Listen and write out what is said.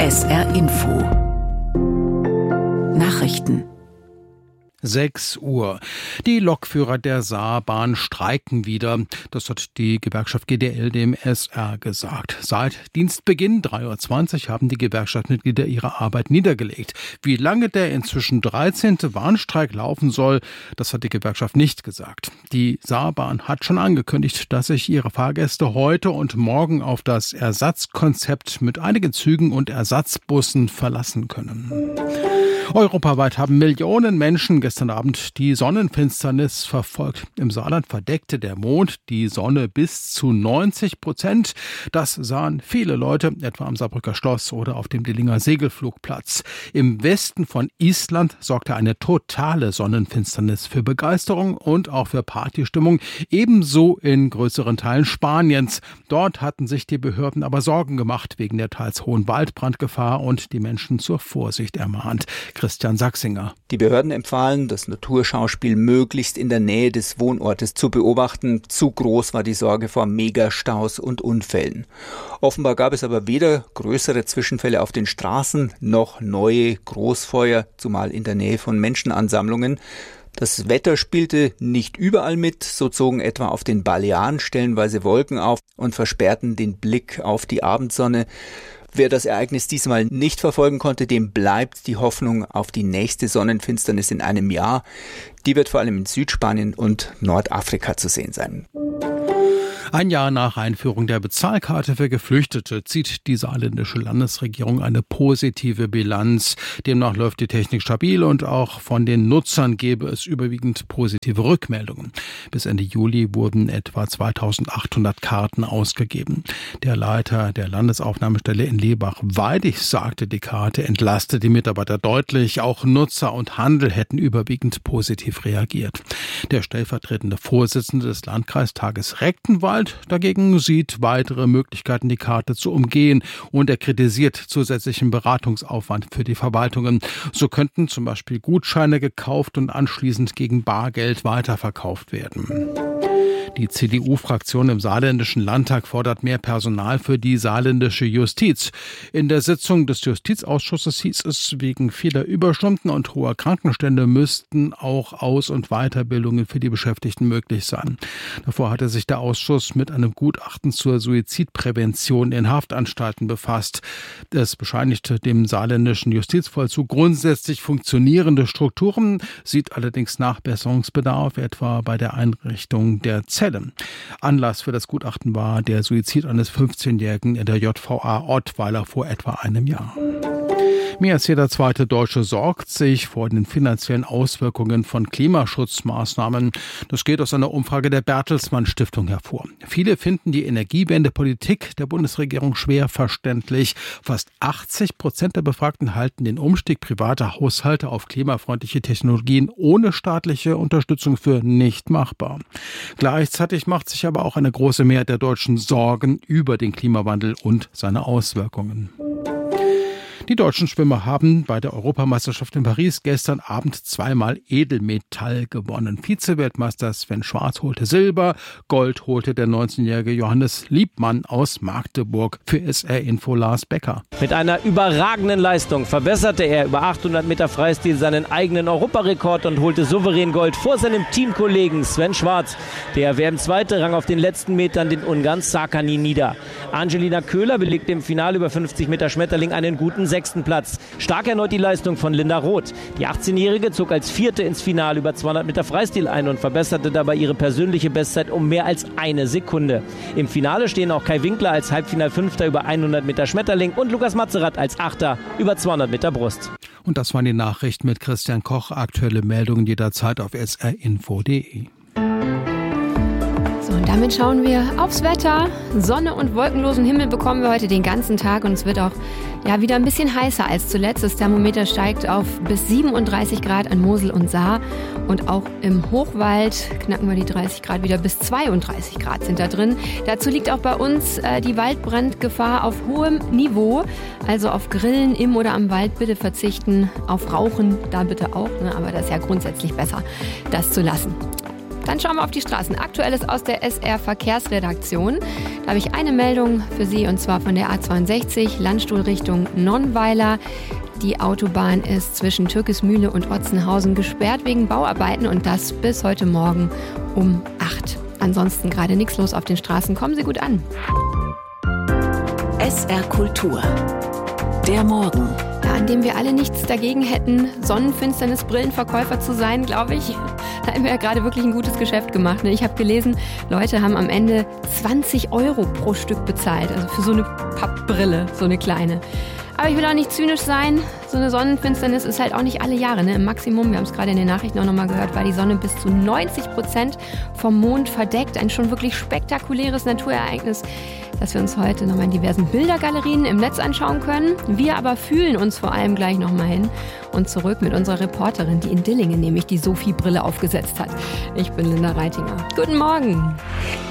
SR Info Nachrichten 6 Uhr. Die Lokführer der Saarbahn streiken wieder. Das hat die Gewerkschaft GDL dem SR gesagt. Seit Dienstbeginn 3:20 Uhr haben die Gewerkschaftsmitglieder ihre Arbeit niedergelegt. Wie lange der inzwischen 13. Warnstreik laufen soll, das hat die Gewerkschaft nicht gesagt. Die Saarbahn hat schon angekündigt, dass sich ihre Fahrgäste heute und morgen auf das Ersatzkonzept mit einigen Zügen und Ersatzbussen verlassen können. Europaweit haben Millionen Menschen gestern Abend die Sonnenfinsternis verfolgt. Im Saarland verdeckte der Mond die Sonne bis zu 90%. Das sahen viele Leute, etwa am Saarbrücker Schloss oder auf dem Dillinger Segelflugplatz. Im Westen von Island sorgte eine totale Sonnenfinsternis für Begeisterung und auch für Partystimmung, ebenso in größeren Teilen Spaniens. Dort hatten sich die Behörden aber Sorgen gemacht wegen der teils hohen Waldbrandgefahr und die Menschen zur Vorsicht ermahnt. Christian Sachsinger. Die Behörden empfahlen, das Naturschauspiel möglichst in der Nähe des Wohnortes zu beobachten. Zu groß war die Sorge vor Megastaus und Unfällen. Offenbar gab es aber weder größere Zwischenfälle auf den Straßen noch neue Großfeuer, zumal in der Nähe von Menschenansammlungen. Das Wetter spielte nicht überall mit, so zogen etwa auf den Balearen stellenweise Wolken auf und versperrten den Blick auf die Abendsonne. Wer das Ereignis diesmal nicht verfolgen konnte, dem bleibt die Hoffnung auf die nächste Sonnenfinsternis in einem Jahr. Die wird vor allem in Südspanien und Nordafrika zu sehen sein. Ein Jahr nach Einführung der Bezahlkarte für Geflüchtete zieht die saarländische Landesregierung eine positive Bilanz. Demnach läuft die Technik stabil und auch von den Nutzern gebe es überwiegend positive Rückmeldungen. Bis Ende Juli wurden etwa 2800 Karten ausgegeben. Der Leiter der Landesaufnahmestelle in Lebach-Weidig sagte, die Karte entlaste die Mitarbeiter deutlich. Auch Nutzer und Handel hätten überwiegend positiv reagiert. Der stellvertretende Vorsitzende des Landkreistages Rechtenwald dagegen sieht weitere Möglichkeiten, die Karte zu umgehen, und er kritisiert zusätzlichen Beratungsaufwand für die Verwaltungen. So könnten zum Beispiel Gutscheine gekauft und anschließend gegen Bargeld weiterverkauft werden. Die CDU-Fraktion im Saarländischen Landtag fordert mehr Personal für die saarländische Justiz. In der Sitzung des Justizausschusses hieß es, wegen vieler Überstunden und hoher Krankenstände müssten auch Aus- und Weiterbildungen für die Beschäftigten möglich sein. Davor hatte sich der Ausschuss mit einem Gutachten zur Suizidprävention in Haftanstalten befasst. Es bescheinigte dem saarländischen Justizvollzug grundsätzlich funktionierende Strukturen, sieht allerdings Nachbesserungsbedarf, etwa bei der Einrichtung der Zellen. Anlass für das Gutachten war der Suizid eines 15-Jährigen in der JVA Ottweiler vor etwa einem Jahr. Mehr als jeder zweite Deutsche sorgt sich vor den finanziellen Auswirkungen von Klimaschutzmaßnahmen. Das geht aus einer Umfrage der Bertelsmann Stiftung hervor. Viele finden die Energiewendepolitik der Bundesregierung schwer verständlich. Fast 80% der Befragten halten den Umstieg privater Haushalte auf klimafreundliche Technologien ohne staatliche Unterstützung für nicht machbar. Gleichzeitig macht sich aber auch eine große Mehrheit der Deutschen Sorgen über den Klimawandel und seine Auswirkungen. Die deutschen Schwimmer haben bei der Europameisterschaft in Paris gestern Abend zweimal Edelmetall gewonnen. Vize-Weltmeister Sven Schwarz holte Silber, Gold holte der 19-jährige Johannes Liebmann aus Magdeburg. Für SR Info Lars Becker. Mit einer überragenden Leistung verbesserte er über 800 Meter Freistil seinen eigenen Europarekord und holte souverän Gold vor seinem Teamkollegen Sven Schwarz. Der WM-Zweite rang auf den letzten Metern den Ungarn Szakani nieder. Angelina Köhler belegte im Finale über 50 Meter Schmetterling einen guten 6. Platz. Stark erneut die Leistung von Linda Roth. Die 18-Jährige zog als Vierte ins Finale über 200 Meter Freistil ein und verbesserte dabei ihre persönliche Bestzeit um mehr als eine Sekunde. Im Finale stehen auch Kai Winkler als Halbfinalfünfter über 100 Meter Schmetterling und Lukas Matzerath als Achter über 200 Meter Brust. Und das waren die Nachrichten mit Christian Koch. Aktuelle Meldungen jederzeit auf srinfo.de. Und damit schauen wir aufs Wetter. Sonne und wolkenlosen Himmel bekommen wir heute den ganzen Tag und es wird auch wieder ein bisschen heißer als zuletzt. Das Thermometer steigt auf bis 37 Grad an Mosel und Saar und auch im Hochwald knacken wir die 30 Grad wieder, bis 32 Grad sind da drin. Dazu liegt auch bei uns die Waldbrandgefahr auf hohem Niveau, also auf Grillen im oder am Wald bitte verzichten, auf Rauchen da bitte auch, aber das ist ja grundsätzlich besser, das zu lassen. Dann schauen wir auf die Straßen. Aktuelles aus der SR-Verkehrsredaktion. Da habe ich eine Meldung für Sie, und zwar von der A62, Landstuhl Richtung Nonnweiler. Die Autobahn ist zwischen Türkismühle und Otzenhausen gesperrt wegen Bauarbeiten, und das bis heute Morgen um 8. Ansonsten gerade nichts los auf den Straßen. Kommen Sie gut an. SR Kultur. Der Morgen. Ja, an dem wir alle nichts dagegen hätten, Sonnenfinsternis-Brillenverkäufer zu sein, glaube ich. Da haben wir ja gerade wirklich ein gutes Geschäft gemacht. Ich habe gelesen, Leute haben am Ende 20 € pro Stück bezahlt. Also für so eine Pappbrille, so eine kleine. Aber ich will auch nicht zynisch sein. So eine Sonnenfinsternis ist halt auch nicht alle Jahre. Im Maximum, wir haben es gerade in den Nachrichten auch nochmal gehört, war die Sonne bis zu 90% vom Mond verdeckt. Ein schon wirklich spektakuläres Naturereignis, das wir uns heute nochmal in diversen Bildergalerien im Netz anschauen können. Wir aber fühlen uns vor allem gleich nochmal hin und zurück mit unserer Reporterin, die in Dillingen nämlich die Sophie-Brille aufgesetzt hat. Ich bin Linda Reitinger. Guten Morgen.